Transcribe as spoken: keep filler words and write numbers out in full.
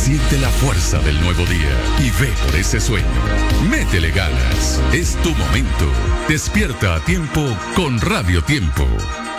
Siente la fuerza del nuevo día y ve por ese sueño. Métele ganas. Es tu momento. Despierta a tiempo con Radio Tiempo.